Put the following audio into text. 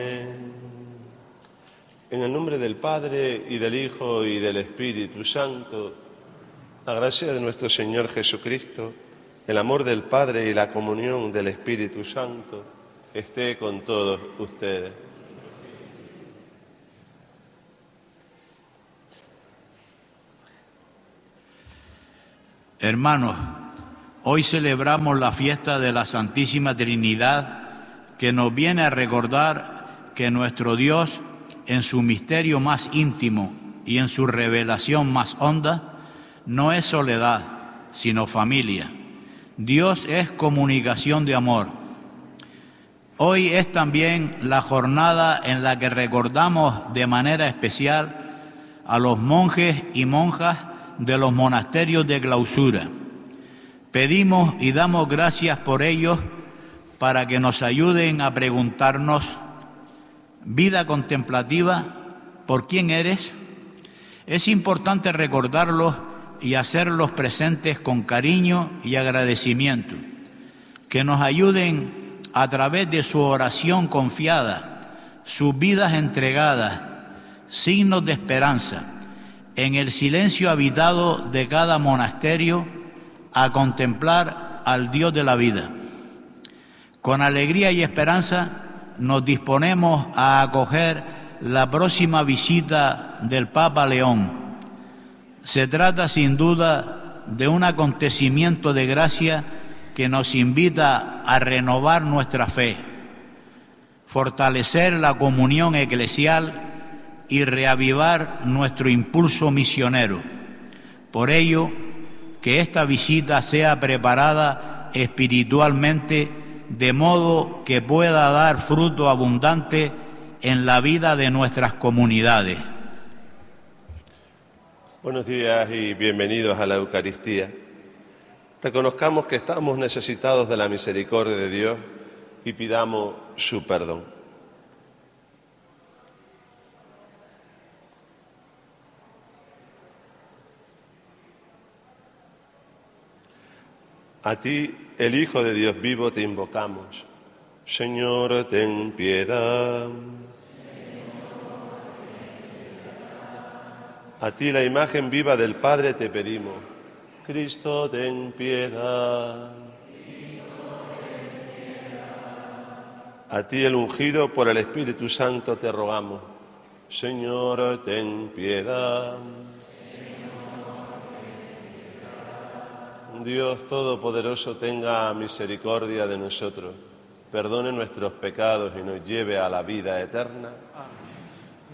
En el nombre del Padre, y del Hijo, y del Espíritu Santo, la gracia de nuestro Señor Jesucristo, el amor del Padre y la comunión del Espíritu Santo esté con todos ustedes. Hermanos, hoy celebramos la fiesta de la Santísima Trinidad, que nos viene a recordar que nuestro Dios, en su misterio más íntimo y en su revelación más honda, no es soledad, sino familia. Dios es comunicación de amor. Hoy es también la jornada en la que recordamos de manera especial a los monjes y monjas de los monasterios de clausura. Pedimos y damos gracias por ellos para que nos ayuden a preguntarnos: vida contemplativa, ¿por quién eres? Es importante recordarlos y hacerlos presentes con cariño y agradecimiento, que nos ayuden a través de su oración confiada, sus vidas entregadas, signos de esperanza, en el silencio habitado de cada monasterio, a contemplar al Dios de la vida. Con alegría y esperanza nos disponemos a acoger la próxima visita del Papa León. Se trata sin duda de un acontecimiento de gracia que nos invita a renovar nuestra fe, fortalecer la comunión eclesial y reavivar nuestro impulso misionero. Por ello, que esta visita sea preparada espiritualmente de modo que pueda dar fruto abundante en la vida de nuestras comunidades. Buenos días y bienvenidos a la Eucaristía. Reconozcamos que estamos necesitados de la misericordia de Dios y pidamos su perdón. A ti, el Hijo de Dios vivo, te invocamos. Señor, ten piedad. A ti, la imagen viva del Padre, te pedimos. Cristo, ten piedad. A ti, el ungido por el Espíritu Santo, te rogamos. Señor, ten piedad. Dios Todopoderoso tenga misericordia de nosotros, perdone nuestros pecados y nos lleve a la vida eterna. Amén.